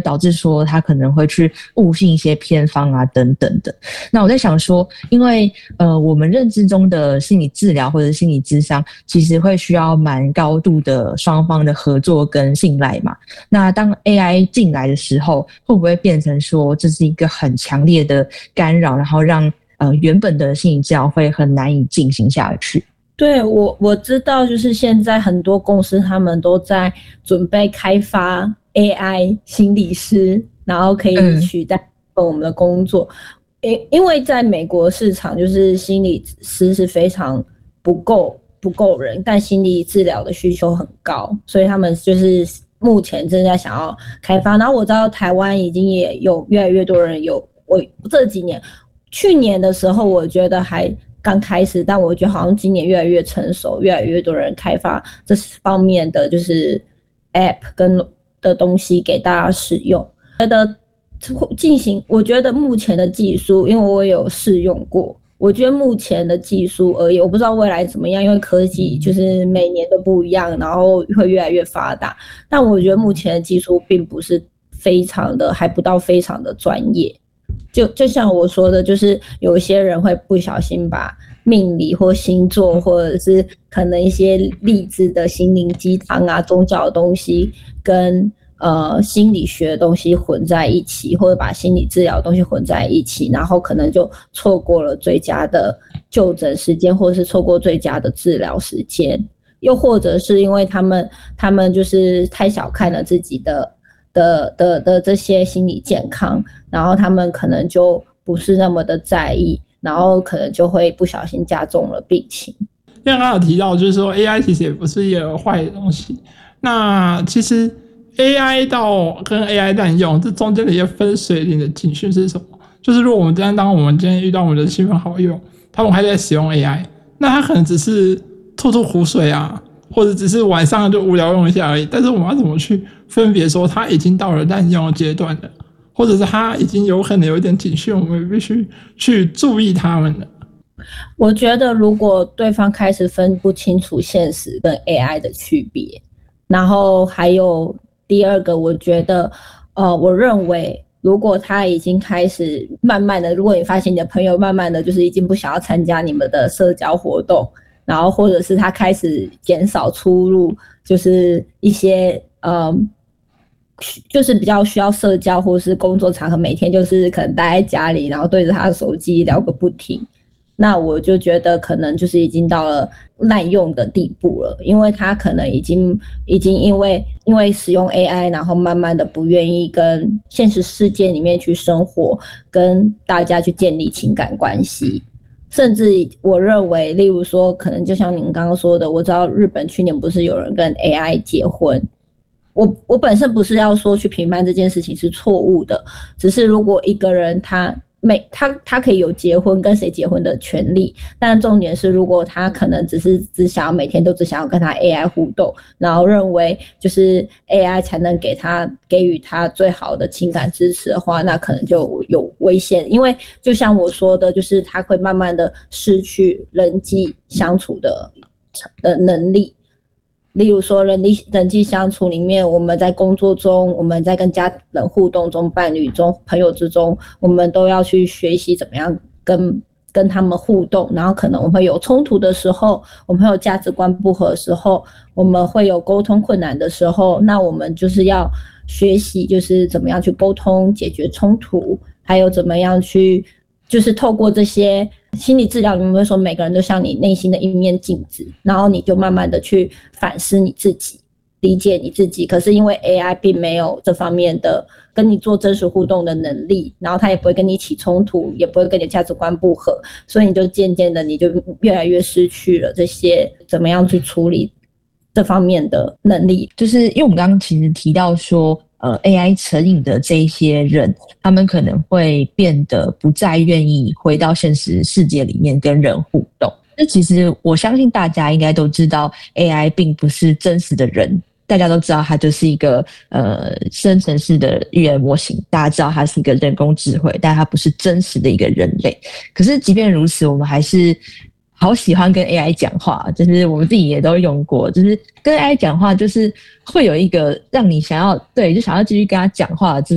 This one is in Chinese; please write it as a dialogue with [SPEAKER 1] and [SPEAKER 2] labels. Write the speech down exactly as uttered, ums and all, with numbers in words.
[SPEAKER 1] 导致说他可能会去误信一些偏方啊等等的。那我在想说，因为呃我们认知中的心理治疗或者心理咨商，其实会需要蛮高度的双方的合作跟信赖嘛。那当 A I 进来的时候，会不会变成说这是一个很强烈的干扰，然后让呃原本的心理治疗会很难以进行下去？
[SPEAKER 2] 对，我我知道，就是现在很多公司他们都在准备开发 A I 心理师，然后可以取代我们的工作。因、嗯、因为在美国市场，就是心理师是非常不够不够人，但心理治疗的需求很高，所以他们就是目前正在想要开发。然后我知道台湾已经也有越来越多人有，我这几年去年的时候，我觉得还刚开始，但我觉得好像今年越来越成熟，越来越多人开发这方面的就是 App 跟的东西给大家使用。觉得进行，我觉得目前的技术，因为我有试用过，我觉得目前的技术而已，我不知道未来怎么样，因为科技就是每年都不一样，然后会越来越发达。但我觉得目前的技术并不是非常的，还不到非常的专业。就就像我说的，就是有一些人会不小心把命理或星座，或者是可能一些励志的心灵鸡汤啊、宗教的东西跟呃心理学的东西混在一起，或者把心理治疗的东西混在一起，然后可能就错过了最佳的就诊时间，或者是错过最佳的治疗时间，又或者是因为他们他们就是太小看了自己的的的的这些心理健康，然后他们可能就不是那么的在意，然后可能就会不小心加重了病情。
[SPEAKER 3] 因为刚刚有提到，就是说 A I 其实也不是一个坏的东西。那其实 A I 到跟 A I 滥用，这中间的一些分水岭的警讯是什么？就是如果我们今天当我们今天遇到我们的亲朋好友，他们还在使用 A I， 那他可能只是吐吐苦水啊，或者只是晚上就无聊用一下而已。但是我们要怎么去分别说他已经到了滥用的阶段了，或者是他已经有可能有一点警讯，我们必须去注意他们了。
[SPEAKER 2] 我觉得如果对方开始分不清楚现实跟 A I 的区别，然后还有第二个，我觉得呃，我认为如果他已经开始慢慢的，如果你发现你的朋友慢慢的就是已经不想要参加你们的社交活动，然后或者是他开始减少出入，就是一些呃就是比较需要社交或是工作场合，每天就是可能待在家里，然后对着他的手机聊个不停，那我就觉得可能就是已经到了滥用的地步了，因为他可能已经已经因为因为使用 A I， 然后慢慢的不愿意跟现实世界里面去生活，跟大家去建立情感关系。甚至我认为，例如说，可能就像您刚刚说的，我知道日本去年不是有人跟 A I 结婚。我我本身不是要说去评判这件事情是错误的，只是如果一个人他每他他可以有结婚跟谁结婚的权利，但重点是如果他可能只是只想要每天都只想要跟他 A I 互动，然后认为就是 A I 才能给他给予他最好的情感支持的话，那可能就有危险。因为就像我说的，就是他会慢慢的失去人际相处的的能力。例如说人力人际相处里面，我们在工作中，我们在跟家人互动中，伴侣中，朋友之中，我们都要去学习怎么样跟跟他们互动。然后可能我们会有冲突的时候，我们会有价值观不合的时候，我们会有沟通困难的时候，那我们就是要学习就是怎么样去沟通解决冲突，还有怎么样去就是透过这些心理治疗，你们会说每个人都像你内心的一面镜子，然后你就慢慢的去反思你自己，理解你自己。可是因为 A I 并没有这方面的跟你做真实互动的能力，然后他也不会跟你起冲突，也不会跟你价值观不合，所以你就渐渐的你就越来越失去了这些怎么样去处理这方面的能力。
[SPEAKER 1] 就是因为我们刚刚其实提到说呃 A I 成瘾的这一些人，他们可能会变得不再愿意回到现实世界里面跟人互动。那其实我相信大家应该都知道 A I 并不是真实的人，大家都知道它就是一个呃生成式的语言模型，大家知道它是一个人工智慧，但它不是真实的一个人类。可是即便如此，我们还是好喜欢跟 A I 讲话，就是我们自己也都用过，就是跟 A I 讲话就是会有一个让你想要对就想要继续跟他讲话的